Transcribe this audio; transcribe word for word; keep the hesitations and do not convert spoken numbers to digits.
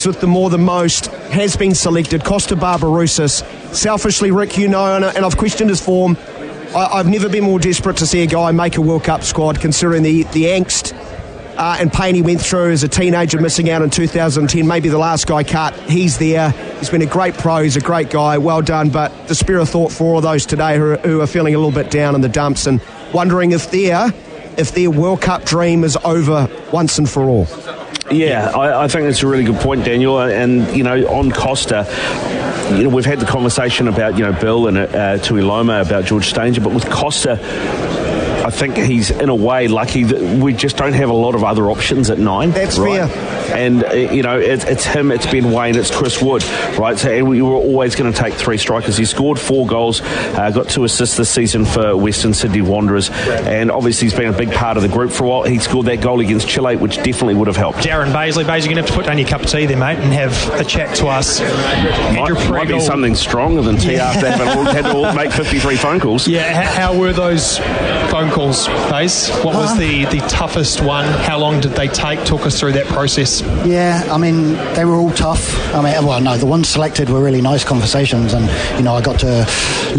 with the more than most has been selected, Costa Barbarouses. Selfishly, Rick, you know, and, and I've questioned his form. I, I've never been more desperate to see a guy make a World Cup squad, considering the, the angst uh, and pain he went through as a teenager, missing out in two thousand ten, maybe the last guy cut. He's there. He's been a great pro. He's a great guy. Well done. But the spare of thought for all of those today who are, who are feeling a little bit down in the dumps and wondering if their, if their World Cup dream is over once and for all. Yeah, I, I think that's a really good point, Daniel. And, you know, on Costa, you know, we've had the conversation about, you know, Bill and uh, Tui Loma about George Stanger, but with Costa, I think he's in a way lucky that we just don't have a lot of other options at nine. That's right? fair. And, uh, you know, it, it's him, it's Ben Waine, it's Chris Wood, right? So and we were always going to take three strikers. He scored four goals, uh, got two assists this season for Western Sydney Wanderers, and obviously he's been a big part of the group for a while. He scored that goal against Chile, which definitely would have helped. Darren Baisley, Baisley, you're going to have to put down your cup of tea there, mate, and have a chat to us. Might, might be something stronger than tea after that, but we've had to all make fifty-three phone calls. Yeah, how, how were those phone calls, Baze? What was the, the toughest one? How long did they take? Talk us through that process. Yeah, I mean, they were all tough. I mean, well, no, the ones selected were really nice conversations, and, you know, I got to